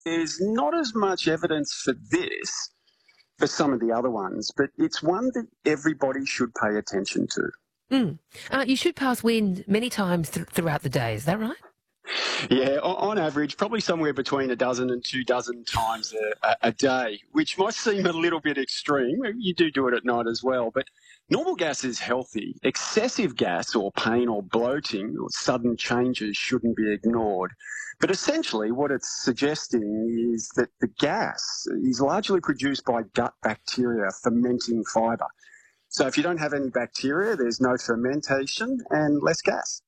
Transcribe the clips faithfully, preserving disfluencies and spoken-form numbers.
There's not as much evidence for this for some of the other ones, but it's one that everybody should pay attention to. Mm. Uh, you should pass wind many times th- throughout the day, is that right? Yeah, on average, probably somewhere between a dozen and two dozen times a, a, a day, which might seem a little bit extreme. You do do it at night as well, but normal gas is healthy. Excessive gas or pain or bloating or sudden changes shouldn't be ignored. But essentially what it's suggesting is that the gas is largely produced by gut bacteria fermenting fibre. So if you don't have any bacteria, there's no fermentation and less gas.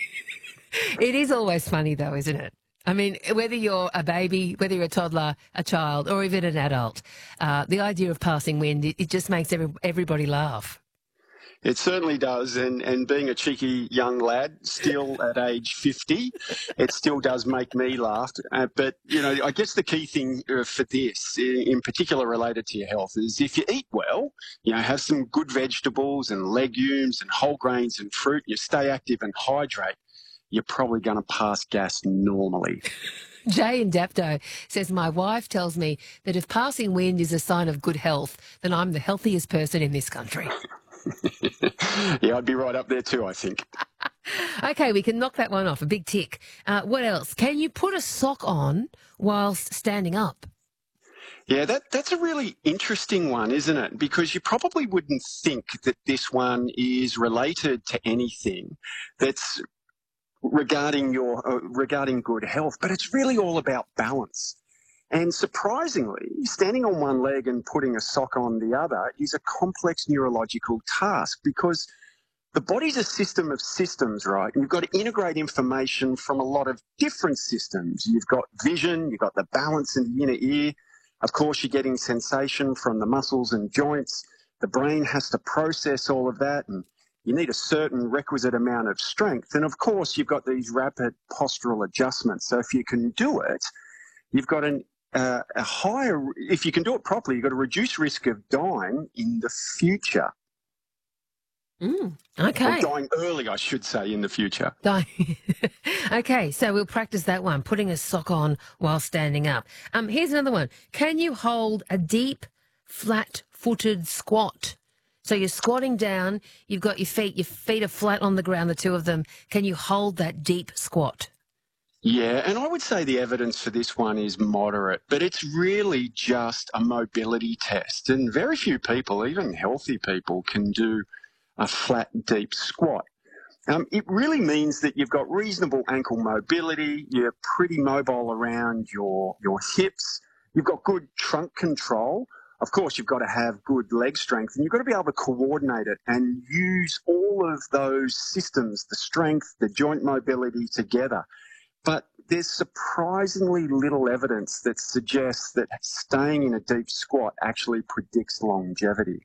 It is always funny though, isn't it? I mean, whether you're a baby, whether you're a toddler, a child, or even an adult, uh, the idea of passing wind, it, it just makes every, everybody laugh. It certainly does, and, and being a cheeky young lad, still at age fifty, it still does make me laugh. Uh, but, you know, I guess the key thing uh, for this, in, in particular related to your health, is if you eat well, you know, have some good vegetables and legumes and whole grains and fruit, you stay active and hydrate, you're probably going to pass gas normally. Jay in Dapto says, my wife tells me that if passing wind is a sign of good health, then I'm the healthiest person in this country. Yeah, I'd be right up there too, I think. Okay, we can knock that one off, a big tick. Uh, what else? Can you put a sock on whilst standing up? Yeah, that, that's a really interesting one, isn't it? Because you probably wouldn't think that this one is related to anything that's regarding your uh, regarding good health, but it's really all about balance. And surprisingly, standing on one leg and putting a sock on the other is a complex neurological task because the body's a system of systems, right? And you've got to integrate information from a lot of different systems. You've got vision, you've got the balance in the inner ear. Of course, you're getting sensation from the muscles and joints. The brain has to process all of that, and you need a certain requisite amount of strength. And of course, you've got these rapid postural adjustments. So if you can do it, you've got an Uh, a higher, if you can do it properly, you've got a reduced risk of dying in the future. Mm, okay. Or dying early, I should say, in the future. Die. Okay, so we'll practice that one, putting a sock on while standing up. Um, here's another one. Can you hold a deep, flat-footed squat? So you're squatting down, you've got your feet, your feet are flat on the ground, the two of them. Can you hold that deep squat? Yeah, and I would say the evidence for this one is moderate, but it's really just a mobility test. And very few people, even healthy people, can do a flat, deep squat. Um, it really means that you've got reasonable ankle mobility, you're pretty mobile around your, your hips, you've got good trunk control. Of course, you've got to have good leg strength, and you've got to be able to coordinate it and use all of those systems, the strength, the joint mobility together. But there's surprisingly little evidence that suggests that staying in a deep squat actually predicts longevity.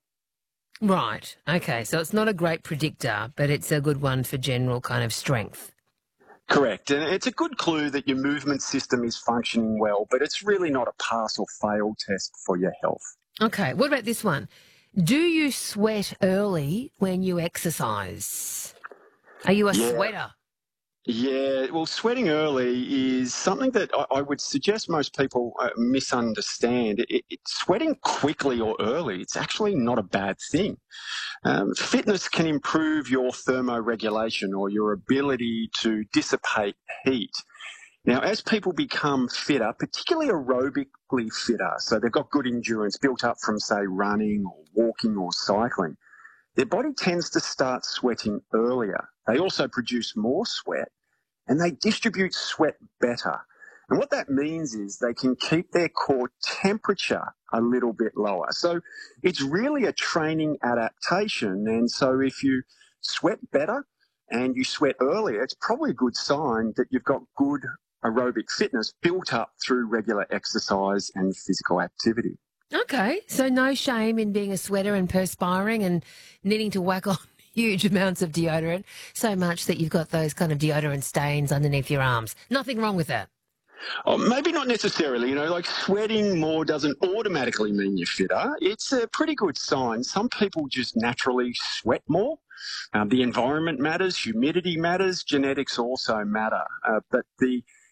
Right. Okay. So it's not a great predictor, but it's a good one for general kind of strength. Correct. And it's a good clue that your movement system is functioning well, but it's really not a pass or fail test for your health. Okay. What about this one? Do you sweat early when you exercise? Are you a Yeah. sweater? Yeah, well, sweating early is something that I, I would suggest most people uh, misunderstand. It, it, sweating quickly or early, it's actually not a bad thing. Um, fitness can improve your thermoregulation or your ability to dissipate heat. Now, as people become fitter, particularly aerobically fitter, so they've got good endurance built up from, say, running or walking or cycling, their body tends to start sweating earlier. They also produce more sweat, and they distribute sweat better. And what that means is they can keep their core temperature a little bit lower. So it's really a training adaptation. And so if you sweat better and you sweat earlier, it's probably a good sign that you've got good aerobic fitness built up through regular exercise and physical activity. Okay, so no shame in being a sweater and perspiring and needing to whack on huge amounts of deodorant, so much that you've got those kind of deodorant stains underneath your arms. Nothing wrong with that. Oh, maybe not necessarily. You know, like sweating more doesn't automatically mean you're fitter. It's a pretty good sign. Some people just naturally sweat more. Um, the environment matters, humidity matters, genetics also matter. Uh, but the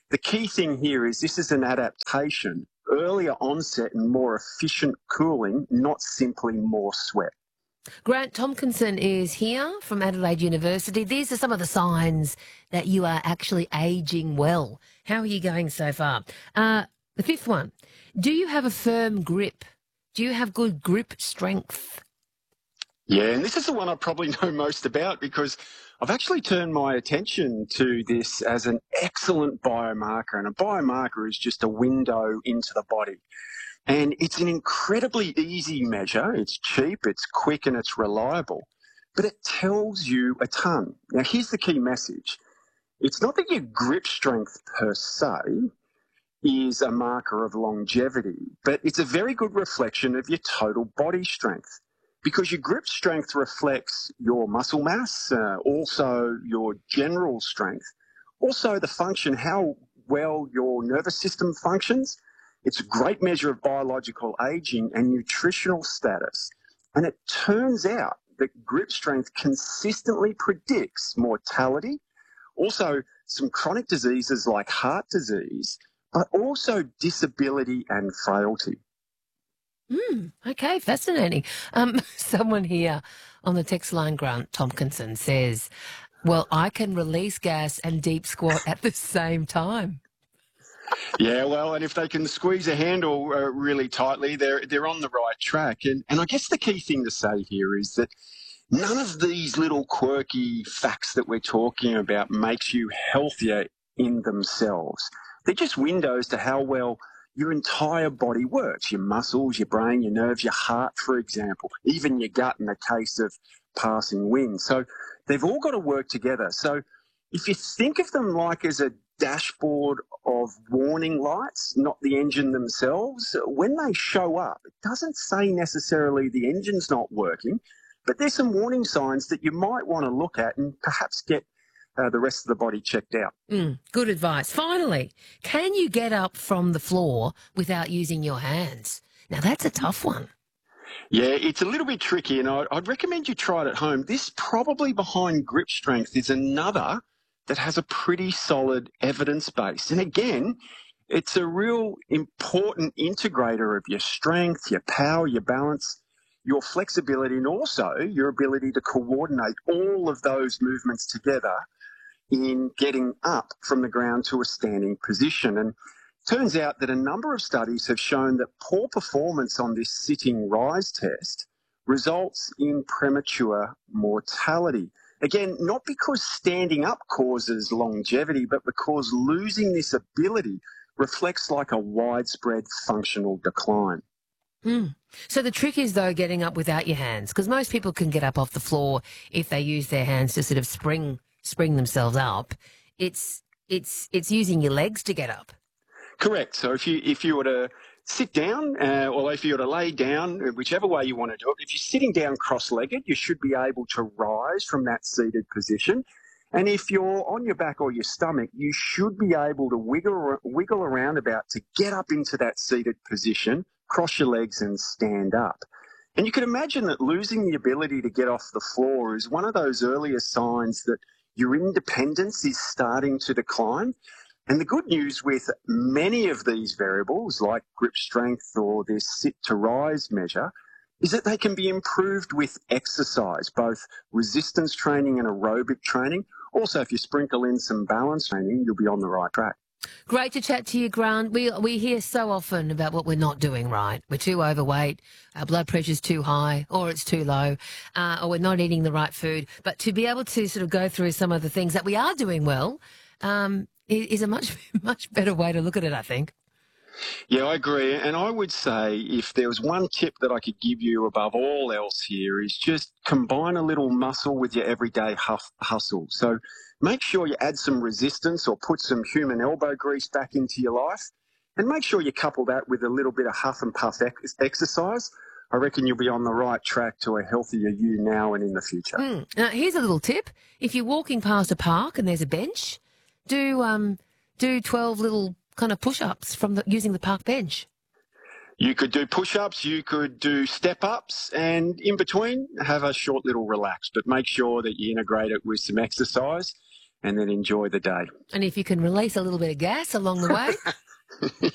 The key thing here is this is an adaptation, earlier onset and more efficient cooling, not simply more sweat. Grant Tompkinson is here from Adelaide University. These are some of the signs that you are actually aging well. How are you going so far? Uh, the fifth one, do you have a firm grip? Do you have good grip strength? Yeah, and this is the one I probably know most about because I've actually turned my attention to this as an excellent biomarker. And a biomarker is just a window into the body. And it's an incredibly easy measure. It's cheap, it's quick, and it's reliable. But it tells you a ton. Now, here's the key message. It's not that your grip strength per se is a marker of longevity, but it's a very good reflection of your total body strength. Because your grip strength reflects your muscle mass, uh, also your general strength, also the function, how well your nervous system functions. It's a great measure of biological aging and nutritional status. And it turns out that grip strength consistently predicts mortality, also some chronic diseases like heart disease, but also disability and frailty. Mm, okay, fascinating. Um, someone here on the text line, Grant Tompkinson, says, well, I can release gas and deep squat at the same time. Yeah, well, and if they can squeeze a handle uh, really tightly, they're they're on the right track. And and I guess the key thing to say here is that none of these little quirky facts that we're talking about makes you healthier in themselves. They're just windows to how well your entire body works, your muscles, your brain, your nerves, your heart, for example, even your gut in the case of passing wind. So they've all got to work together. So if you think of them like as a dashboard of warning lights, not the engine themselves, when they show up, it doesn't say necessarily the engine's not working, but there's some warning signs that you might want to look at and perhaps get uh, the rest of the body checked out. Mm, good advice. Finally, can you get up from the floor without using your hands? Now, that's a tough one. Yeah, it's a little bit tricky, and I'd, I'd recommend you try it at home. This probably behind grip strength is another that has a pretty solid evidence base. And again, it's a real important integrator of your strength, your power, your balance, your flexibility, and also your ability to coordinate all of those movements together in getting up from the ground to a standing position. And it turns out that a number of studies have shown that poor performance on this sitting rise test results in premature mortality. Again, not because standing up causes longevity, but because losing this ability reflects like a widespread functional decline. Mm. So the trick is, though, getting up without your hands, because most people can get up off the floor if they use their hands to sort of spring spring themselves up. It's it's it's using your legs to get up. Correct. So if you if you were to sit down, uh, or if you were to lay down, whichever way you want to do it, if you're sitting down cross-legged, you should be able to rise from that seated position. And if you're on your back or your stomach, you should be able to wiggle wiggle around about to get up into that seated position, cross your legs and stand up. And you can imagine that losing the ability to get off the floor is one of those earlier signs that your independence is starting to decline. And the good news with many of these variables, like grip strength or this sit to rise measure, is that they can be improved with exercise, both resistance training and aerobic training. Also, if you sprinkle in some balance training, you'll be on the right track. Great to chat to you, Grant. We we hear so often about what we're not doing right. We're too overweight, our blood pressure's too high, or it's too low, uh, or we're not eating the right food. But to be able to sort of go through some of the things that we are doing well um, is, is a much, much better way to look at it, I think. Yeah, I agree. And I would say if there was one tip that I could give you above all else here is just combine a little muscle with your everyday huff, hustle. So make sure you add some resistance or put some human elbow grease back into your life. And make sure you couple that with a little bit of huff and puff ex- exercise. I reckon you'll be on the right track to a healthier you now and in the future. Mm. Now, here's a little tip. If you're walking past a park and there's a bench, do um do twelve little kind of push-ups from the, using the park bench. You could do push-ups, you could do step-ups, and in between, have a short little relax. But make sure that you integrate it with some exercise. and then enjoy the day. And if you can release a little bit of gas along the way.